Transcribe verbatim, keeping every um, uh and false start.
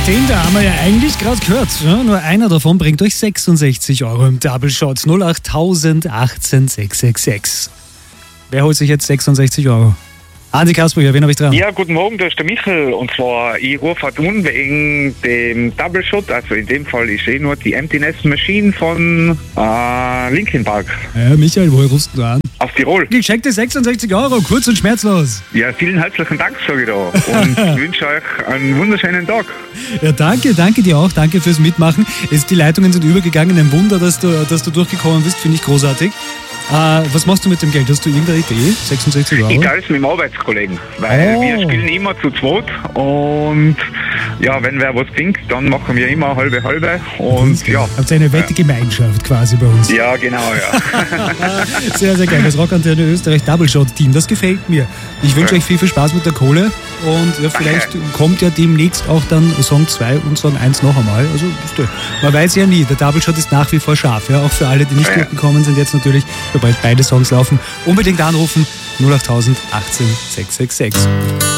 Den da haben wir ja eigentlich gerade gehört. Ja, nur einer davon bringt euch sechsundsechzig Euro im Double Shot. null acht achtzehn sechs sechs sechs. Wer holt sich jetzt sechsundsechzig Euro? Andi Kasperger, wen habe ich dran? Ja, guten Morgen, da ist der Michael. Und zwar, ich rufe halt an wegen dem Double Shot. Also in dem Fall ist eh nur die Emptiness Machine von äh, Linkin Park. Ja, Michael, woher rufst du an? Aus Tirol. Geschenkte sechsundsechzig Euro, kurz und schmerzlos. Ja, vielen herzlichen Dank, sage ich da. Und ich wünsche euch einen wunderschönen Tag. Ja, danke, danke dir auch. Danke fürs Mitmachen. Jetzt, die Leitungen sind übergegangen. Ein Wunder, dass du, dass du durchgekommen bist. Finde ich großartig. Äh, was machst du mit dem Geld? Hast du irgendeine Idee? sechsundsechzig Euro? Ich teile es mit dem Arbeitskollegen, weil Oh. wir spielen immer zu zweit und ja, wenn wer was singt, dann machen wir immer halbe halbe und ja. Habt ihr eine Wettegemeinschaft quasi bei uns? Ja, genau, ja. Sehr, sehr geil. Das Rockantenne Österreich Double Shot Team, das gefällt mir. Ich wünsche Ja. euch viel, viel Spaß mit der Kohle und ja, vielleicht kommt ja demnächst auch dann Song zwei und Song eins noch einmal. Also, man weiß ja nie, der Double Shot ist nach wie vor scharf. Ja? Auch für alle, die nicht Ja. durchgekommen sind, jetzt natürlich, sobald beide Songs laufen, unbedingt anrufen null acht achtzehn sechs sechs sechs.